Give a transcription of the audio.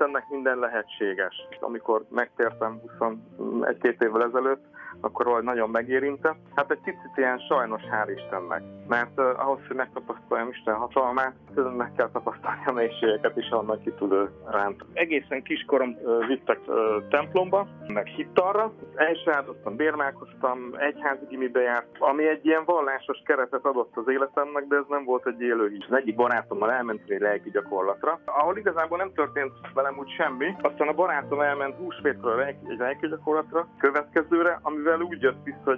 Istennek minden lehetséges. Amikor megtértem 21-2 évvel ezelőtt, akkor valahogy nagyon megérintett. Hát egy picit ilyen sajnos, hál' Istennek. Mert ahhoz, hogy megtapasztaljam Isten hatalmát, meg kell tapasztalni a mélységeket is, annak ki tud ránt. Egészen kiskorom vittek templomba, meg hittalra. El is áldoztam, bérmálkoztam, egyházi gimibe járt, ami egy ilyen vallásos keretet adott az életemnek, de ez nem volt egy élő hit. Az egyik barátommal elmentünk egy lelki gyakorlatra, ahol igazából nem történt velem úgy semmi. Aztán a barátom elment húsvétra egy lelki gyakorlatra, következőre, amivel úgy jött vissza, hogy